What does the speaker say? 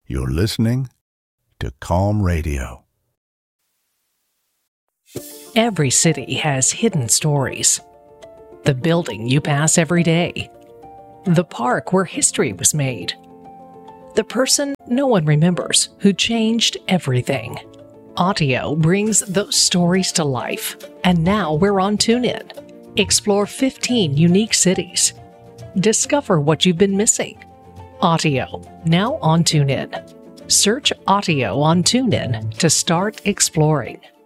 You're listening to Calm Radio. Every city has hidden stories. The building you pass every day. The park where history was made. The person no one remembers who changed everything. Audio brings those stories to life, and now we're on TuneIn. Explore 15 unique cities. Discover what you've been missing. Audio, now on TuneIn. Search Audio on TuneIn to start exploring.